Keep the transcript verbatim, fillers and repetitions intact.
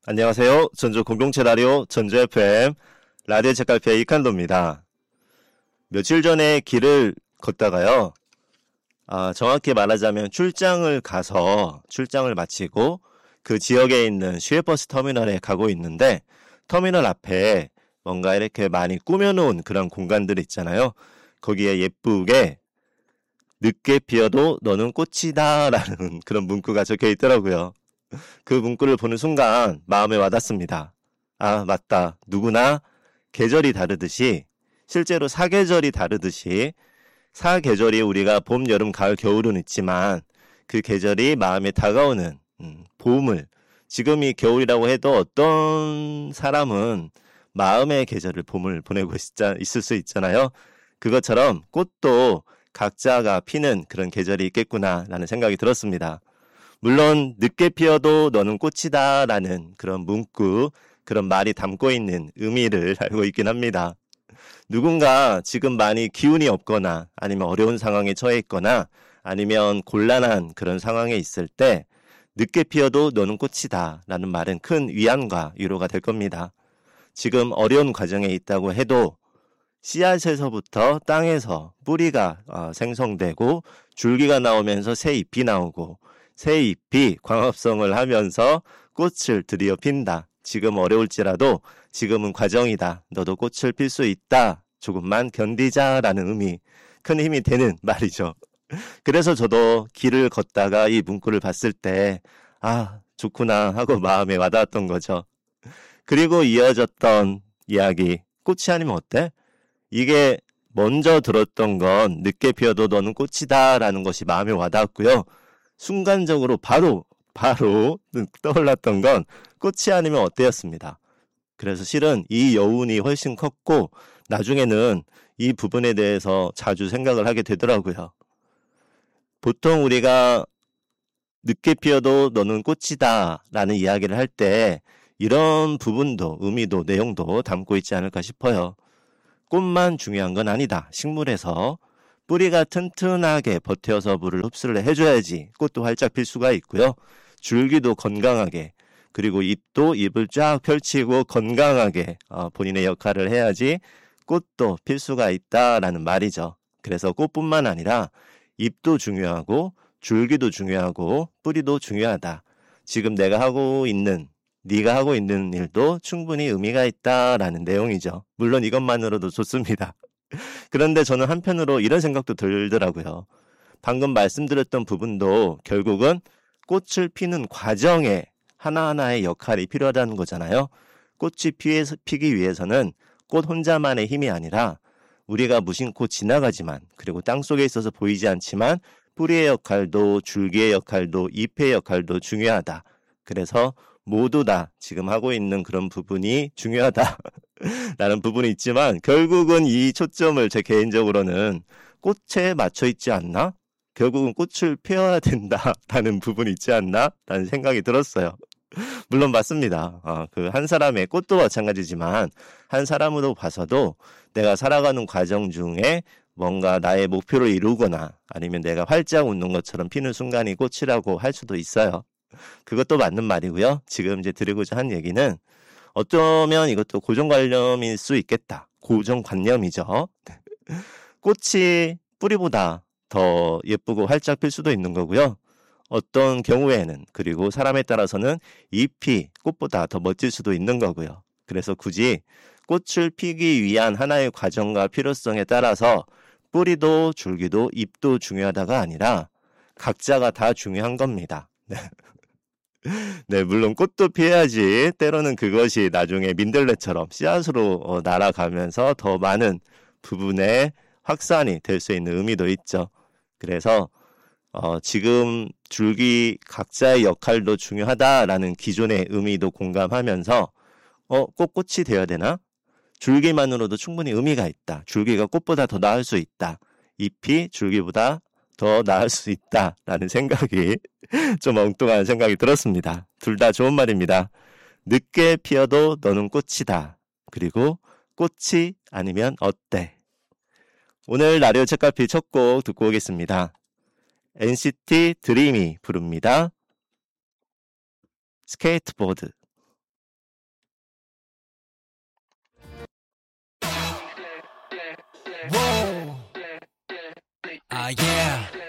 안녕하세요. 전주 공동체 라디오 전주 에프엠 라디오 책갈피의 이칸도입니다. 며칠 전에 길을 걷다가요. 아, 정확히 말하자면 출장을 가서 출장을 마치고 그 지역에 있는 시외버스 터미널에 가고 있는데 터미널 앞에 뭔가 이렇게 많이 꾸며놓은 그런 공간들 있잖아요. 거기에 예쁘게 늦게 피어도 너는 꽃이다 라는 그런 문구가 적혀 있더라고요. 그 문구를 보는 순간 마음에 와닿습니다. 아, 맞다. 누구나 계절이 다르듯이 실제로 사계절이 다르듯이 사계절이 우리가 봄, 여름, 가을, 겨울은 있지만 그 계절이 마음에 다가오는 음, 봄을 지금이 겨울이라고 해도 어떤 사람은 마음의 계절을 봄을 보내고 있을 수 있잖아요. 그것처럼 꽃도 각자가 피는 그런 계절이 있겠구나라는 생각이 들었습니다. 물론 늦게 피어도 너는 꽃이다 라는 그런 문구, 그런 말이 담고 있는 의미를 알고 있긴 합니다. 누군가 지금 많이 기운이 없거나 아니면 어려운 상황에 처해 있거나 아니면 곤란한 그런 상황에 있을 때 늦게 피어도 너는 꽃이다 라는 말은 큰 위안과 위로가 될 겁니다. 지금 어려운 과정에 있다고 해도 씨앗에서부터 땅에서 뿌리가 생성되고 줄기가 나오면서 새 잎이 나오고 새 잎이 광합성을 하면서 꽃을 드디어 핀다. 지금 어려울지라도 지금은 과정이다. 너도 꽃을 필 수 있다. 조금만 견디자라는 의미, 큰 힘이 되는 말이죠. 그래서 저도 길을 걷다가 이 문구를 봤을 때 아, 좋구나 하고 마음에 와닿았던 거죠. 그리고 이어졌던 이야기, 꽃이 아니면 어때? 이게 먼저 들었던 건 늦게 피어도 너는 꽃이다 라는 것이 마음에 와닿았고요. 순간적으로 바로 바로 떠올랐던 건 꽃이 아니면 어때였습니다. 그래서 실은 이 여운이 훨씬 컸고 나중에는 이 부분에 대해서 자주 생각을 하게 되더라고요. 보통 우리가 늦게 피어도 너는 꽃이다 라는 이야기를 할 때 이런 부분도 의미도 내용도 담고 있지 않을까 싶어요. 꽃만 중요한 건 아니다. 식물에서 뿌리가 튼튼하게 버텨서 물을 흡수를 해줘야지 꽃도 활짝 필 수가 있고요. 줄기도 건강하게 그리고 잎도 잎을 쫙 펼치고 건강하게 본인의 역할을 해야지 꽃도 필 수가 있다라는 말이죠. 그래서 꽃뿐만 아니라 잎도 중요하고 줄기도 중요하고 뿌리도 중요하다. 지금 내가 하고 있는 네가 하고 있는 일도 충분히 의미가 있다라는 내용이죠. 물론 이것만으로도 좋습니다. 그런데 저는 한편으로 이런 생각도 들더라고요. 방금 말씀드렸던 부분도 결국은 꽃을 피는 과정에 하나하나의 역할이 필요하다는 거잖아요. 꽃이 피해서, 피기 위해서는 꽃 혼자만의 힘이 아니라 우리가 무심코 지나가지만 그리고 땅속에 있어서 보이지 않지만 뿌리의 역할도 줄기의 역할도 잎의 역할도 중요하다. 그래서 모두 다 지금 하고 있는 그런 부분이 중요하다. 라는 부분이 있지만 결국은 이 초점을 제 개인적으로는 꽃에 맞춰 있지 않나? 결국은 꽃을 피워야 된다라는 부분이 있지 않나? 라는 생각이 들었어요. 물론 맞습니다. 어, 그 한 사람의 꽃도 마찬가지지만 한 사람으로 봐서도 내가 살아가는 과정 중에 뭔가 나의 목표를 이루거나 아니면 내가 활짝 웃는 것처럼 피는 순간이 꽃이라고 할 수도 있어요. 그것도 맞는 말이고요. 지금 이제 드리고자 한 얘기는 어쩌면 이것도 고정관념일 수 있겠다. 고정관념이죠. 꽃이 뿌리보다 더 예쁘고 활짝 필 수도 있는 거고요. 어떤 경우에는 그리고 사람에 따라서는 잎이 꽃보다 더 멋질 수도 있는 거고요. 그래서 굳이 꽃을 피기 위한 하나의 과정과 필요성에 따라서 뿌리도 줄기도 잎도 중요하다가 아니라 각자가 다 중요한 겁니다. 네, 물론 꽃도 피해야지 때로는 그것이 나중에 민들레처럼 씨앗으로 어, 날아가면서 더 많은 부분에 확산이 될 수 있는 의미도 있죠. 그래서 어, 지금 줄기 각자의 역할도 중요하다라는 기존의 의미도 공감하면서 어, 꼭 꽃이 되어야 되나? 줄기만으로도 충분히 의미가 있다. 줄기가 꽃보다 더 나을 수 있다. 잎이 줄기보다 더 나을 수 있다라는 생각이 좀 엉뚱한 생각이 들었습니다. 둘 다 좋은 말입니다. 늦게 피어도 너는 꽃이다. 그리고 꽃이 아니면 어때? 오늘 라디오 책갈피 첫 곡 듣고 오겠습니다. 엔시티 드림이 부릅니다. 스케이트보드. yeah.